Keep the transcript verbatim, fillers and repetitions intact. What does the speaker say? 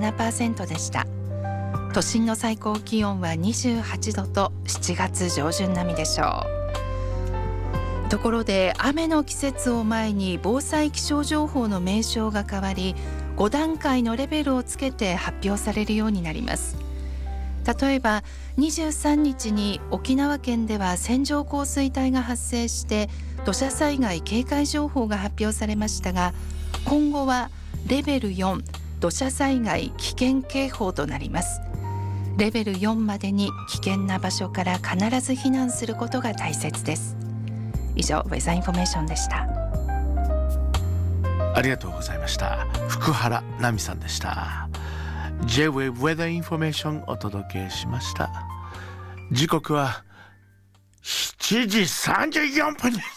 なパーセント でした。都心の最高気温はにじゅうはちどとしちがつ上旬並みでしょう。ところで雨の季節を前に防災気象情報の名称が変わり、ごだんかいのレベルをつけて発表されるようになります。例えばにじゅうさんにちに沖縄県では線状降水帯が発生して土砂災害警戒情報が発表されましたが、今後はレベルよん土砂災害危険警報となります。レベルよんまでに危険な場所から必ず避難することが大切です。以上、ウェザーインフォメーションでした。 ありがとうございました。福原奈美さんでした。 J-Wave ウェザーインフォメーションお届けしました。時刻はしちじさんじゅうよんぷんに